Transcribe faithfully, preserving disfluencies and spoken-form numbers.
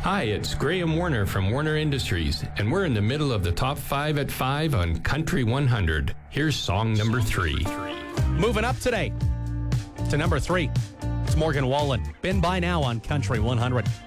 Hi, it's Graham Warner from Warner Industries, and we're in the middle of the top five at five on Country one hundred. Here's song number three. Moving up today to number three. It's Morgan Wallen. Been By Now on Country one hundred.